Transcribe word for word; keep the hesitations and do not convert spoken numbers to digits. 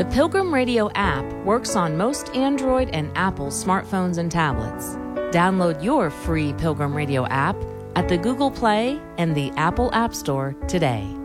The Pilgrim Radio app works on most Android and Apple smartphones and tablets. Download your free Pilgrim Radio app at the Google Play and the Apple App Store today.